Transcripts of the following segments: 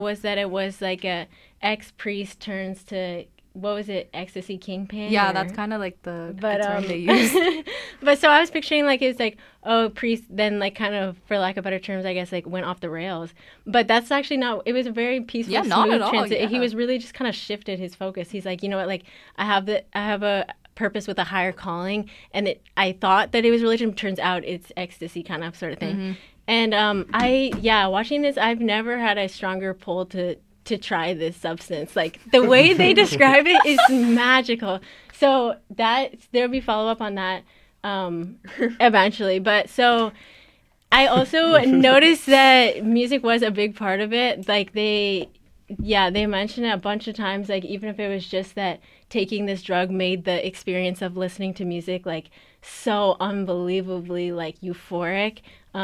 was that it was like a ex-priest turns to, what was it, ecstasy kingpin? Yeah, that's Or, kind of like the but term they use. but so I was picturing like it's like, oh, priest then like kind of, for lack of better terms, I guess, like went off the rails. But that's actually not. It was a very Yeah, peaceful, not at smooth all. transit. He Yeah. was really just kind of shifted his focus. He's like, you know what, like I have a purpose with a higher calling, and I thought that it was religion. Turns out it's ecstasy, kind of sort of thing. Mm-hmm. And I yeah, watching this, I've never had a stronger pull to try this substance. Like the way they describe it is magical. So that there'll be follow up on that eventually. But so I also noticed that music was a big part of it. Like they mentioned it a bunch of times. Like even if it was just that taking this drug made the experience of listening to music like so unbelievably like euphoric.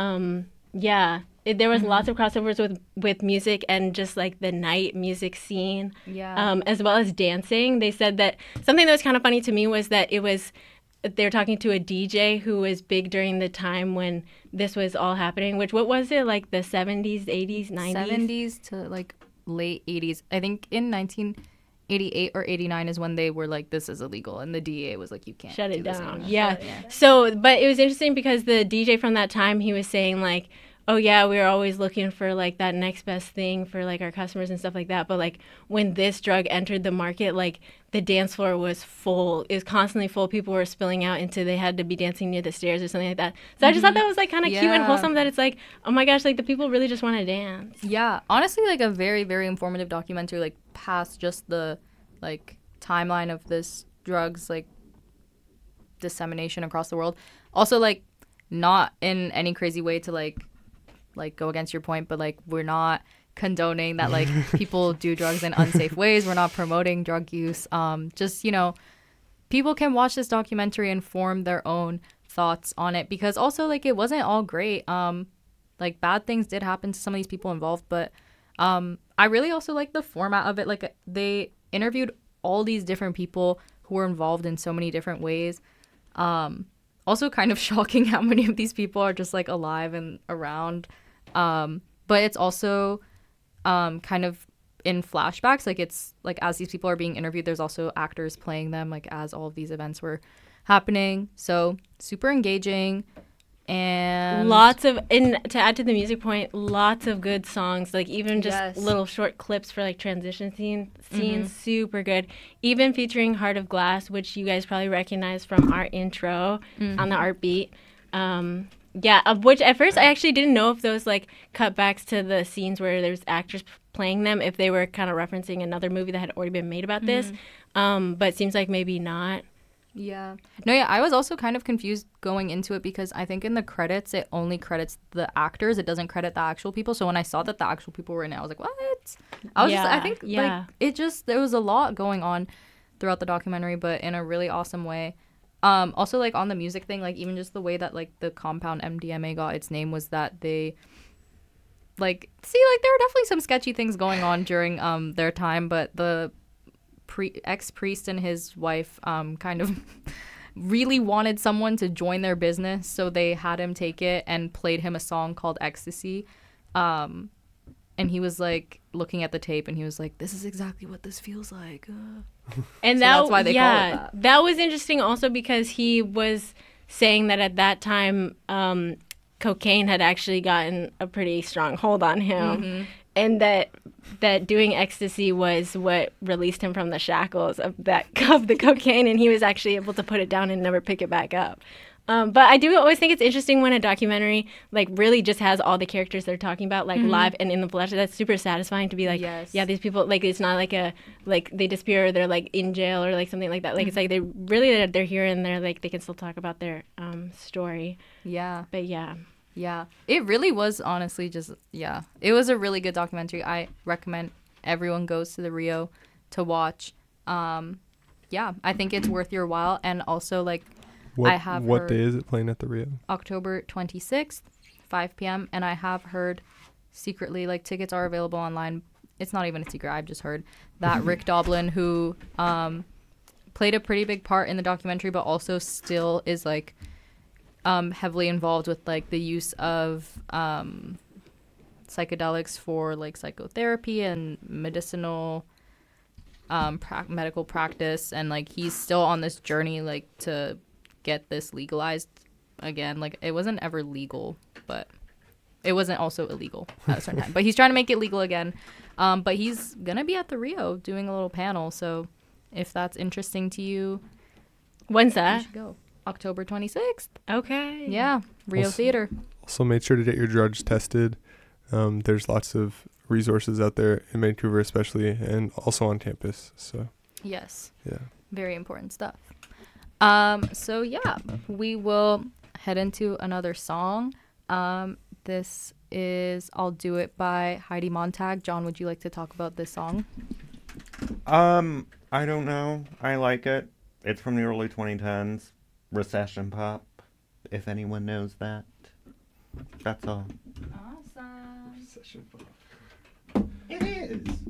Yeah, there was Mm-hmm. lots of crossovers with music and just like the night music scene, Yeah. as well as dancing. They said that something that was kind of funny to me was that it was they were talking to a DJ who was big during the time when this was all happening. Which what was it, like the 70s, 80s, 90s? 70s to like late 80s. I think in 1988 or 89 is when they were like, this is illegal. And the DEA was like, you can't Shut do it this down. anymore. Yeah. Yeah. So, but it was interesting because the DJ from that time, he was saying like, "Oh yeah, we were always looking for like that next best thing for like our customers and stuff like that." But like when this drug entered the market, like the dance floor was full. It was constantly full. People were spilling out into they had to be dancing near the stairs or something like that. So I just thought Mm-hmm. that was like kind of cute and Yeah. wholesome. That it's like, oh my gosh, like the people really just want to dance. Yeah. Honestly, like a very, very informative documentary, like past just the like timeline of this drugs, like dissemination across the world. Also, like not in any crazy way to like go against your point, but like we're not condoning that like people do drugs in unsafe ways. We're not promoting drug use. Just people can watch this documentary and form their own thoughts on it because also like it wasn't all great. Like bad things did happen to some of these people involved, but I really also like the format of it. Like they interviewed all these different people who were involved in so many different ways. Also kind of shocking how many of these people are just like alive and around. But it's also kind of in flashbacks. Like it's like as these people are being interviewed, there's also actors playing them like as all of these events were happening. So super engaging and Lots of, and to add to the music point, lots of good songs. Like even just yes. little short clips for like transition scenes, Mm-hmm. super good. Even featuring Heart of Glass, which you guys probably recognize from our intro on the Mm-hmm. art beat. Yeah, of which at first I actually didn't know if those like cutbacks to the scenes where there's actors playing them, if they were kind of referencing another movie that had already been made about this. Mm-hmm. But it seems like maybe not. Yeah. No, yeah, I was also kind of confused going into it because I think in the credits it only credits the actors. It doesn't credit the actual people. So when I saw that the actual people were in it, I was like, "What?" I Yeah, think like yeah. it just there was a lot going on throughout the documentary, but in a really awesome way. Also like on the music thing, like even just the way that like the compound MDMA got its name was that they like see like there were definitely some sketchy things going on during their time, but the ex-priest and his wife kind of really wanted someone to join their business, so they had him take it and played him a song called Ecstasy. And he was like looking at the tape and he was like, this is exactly what this feels like. And So that's why they call it yeah, that. that was interesting also because he was saying that at that time, cocaine had actually gotten a pretty strong hold on him, Mm-hmm. and that doing ecstasy was what released him from the shackles of that of the cocaine, and he was actually able to put it down and never pick it back up. But I do always think it's interesting when a documentary like really just has all the characters they're talking about like live and in the flesh. That's super satisfying to be like, Yes. yeah, these people like it's not like a like they disappear or they're like in jail or like something like that. Like it's like they really they're here and they're like they can still talk about their story. Yeah. But yeah, Yeah. It really was honestly just, yeah. It was a really good documentary. I recommend everyone goes to the Rio to watch. Yeah, I think it's worth your while. And also, like, What I have what heard day is it playing at the Rio? October 26th, 5 p.m. And I have heard secretly, like, tickets are available online. It's not even a secret. I've just heard that Rick Doblin, who played a pretty big part in the documentary, but also still is, like, heavily involved with like the use of psychedelics for like psychotherapy and medicinal medical practice, and like he's still on this journey like to get this legalized again. Like it wasn't ever legal, but it wasn't also illegal at a certain time. But he's trying to make it legal again. But he's gonna be at the Rio doing a little panel. So if that's interesting to you, When's you that? should go. October 26th. Okay. Yeah, Rio Theater. Also, make sure to get your drugs tested. There's lots of resources out there in Vancouver, especially, and also on campus. So Yes. yeah. Very important stuff. So yeah, we will head into another song. This is "I'll Do It" by Heidi Montag. John, would you like to talk about this song? I don't know. I like it. It's from the early 2010s. Recession pop, if anyone knows that. That's all. Awesome. It is.